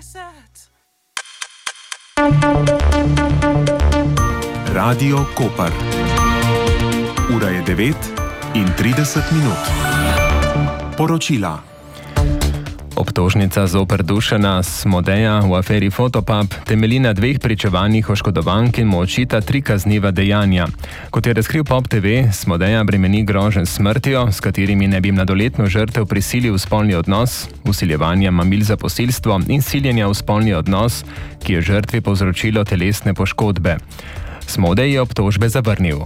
Radio Koper. Ura je 9:30. Poročila. Obtožnica zoper Dušana Smodeja v aferi Fotopub temelji na dveh pričevanjih oškodovank in mu očita 3 kazniva dejanja. Kot je razkril Pop TV, Smodeja bremeni groženj s smrtjo, s katerimi ne bi mladoletno žrtev prisilil v spolni odnos, vsiljevanja mamil za posilstvo in siljenja v spolni odnos, ki je žrtvi povzročilo telesne poškodbe. Smodej je obtožbe zavrnil.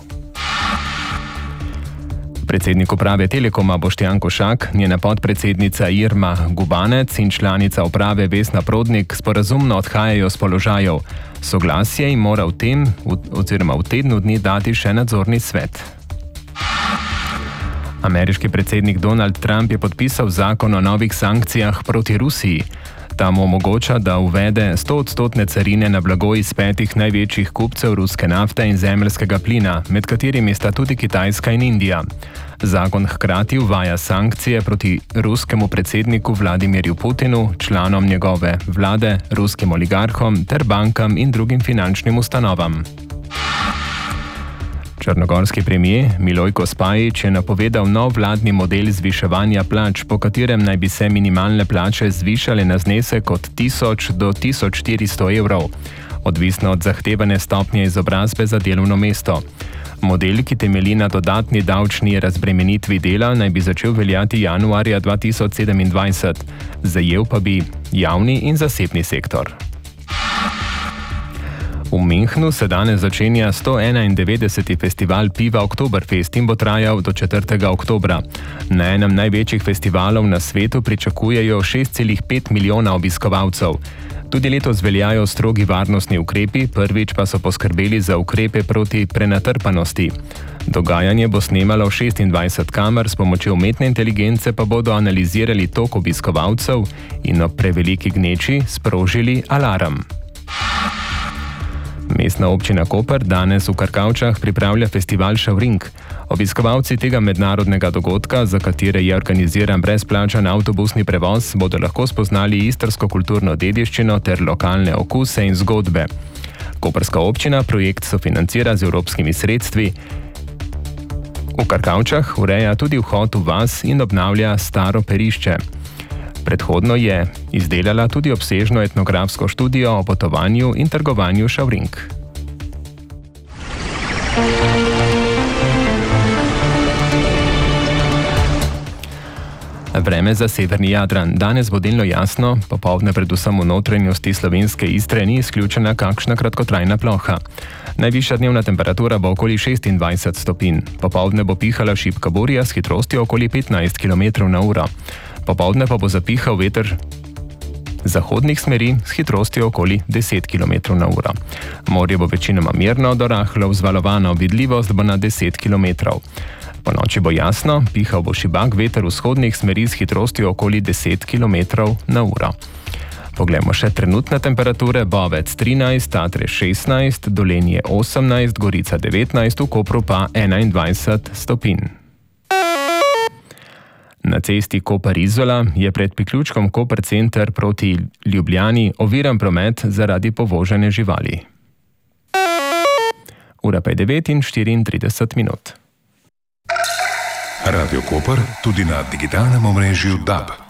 Predsednik uprave Telekoma Boštjan Košak, njena podpredsednica Irma Gubanec in članica uprave Vesna Prodnik sporazumno odhajajo s položajev. Soglasje jim mora v tednu dni dati še nadzorni svet. Ameriški predsednik Donald Trump je podpisal zakon o novih sankcijah proti Rusiji. Ta mu omogoča, da uvede 100% carine na blago iz 5 največjih kupcev ruske nafte in zemeljskega plina, med katerimi sta tudi Kitajska in Indija. Zakon hkrati uvaja sankcije proti ruskemu predsedniku Vladimirju Putinu, članom njegove vlade, ruskim oligarhom ter bankam in drugim finančnim ustanovam. Črnogorski premijer Milojko Spajić je napovedal nov vladni model zviševanja plač, po katerem naj bi se minimalne plače zvišale na znesek od 1000 do 1400 evrov, odvisno od zahtevane stopnje izobrazbe za delovno mesto. Model, ki temelji na dodatni davčni razbremenitvi dela, naj bi začel veljati januarja 2027, zajel pa bi javni in zasebni sektor. V Münchnu se danes začenja 191. festival piva Oktoberfest in bo trajal do 4. oktobra. Na enem največjih festivalov na svetu pričakujejo 6,5 milijona obiskovalcev. Tudi letos veljajo strogi varnostni ukrepi, prvič pa so poskrbeli za ukrepe proti prenatrpanosti. Dogajanje bo snemalo 26 kamer, s pomočjo umetne inteligence pa bodo analizirali tok obiskovalcev in ob preveliki gneči sprožili alarm. Mestna občina Koper danes v Karkavčah pripravlja festival Šavring. Obiskovalci tega mednarodnega dogodka, za katere je organiziran brezplačen avtobusni prevoz, bodo lahko spoznali istrsko kulturno dediščino ter lokalne okuse in zgodbe. Koprska občina projekt sofinancira z evropskimi sredstvi. V Karkavčah ureja tudi vhod v vas in obnavlja staro perišče. Predhodno je izdelala tudi obsežno etnografsko študijo o potovanju in trgovanju Šavring. Vreme za severni Jadran. Danes bo delno jasno, popoldne predvsem v notranjosti slovenske Istre ni izključena kakšna kratkotrajna ploha. Najvišja dnevna temperatura bo okoli 26 stopinj. Popoldne bo pihala šibka burja s hitrostjo okoli 15 km/h. Popoldne pa bo zapihal veter zahodnih smeri s hitrostjo okoli 10 km/h. Morje bo večinoma mirno do rahlo vzvalovano, vidljivost bo na 10 km. Po noči bo jasno, pihal bo šibak veter vzhodnih smeri s hitrostjo okoli 10 km/h. Poglejmo še trenutne temperature. Bovec 13, Tatre 16, Dolenje 18, Gorica 19, v Kopru pa 21 stopinj. Na cesti Koper-Izola je pred priključkom Koper center proti Ljubljani oviran promet zaradi povožene živali. Ura pa je 9:34. Radio Koper tudi na digitalnem omrežju DAB.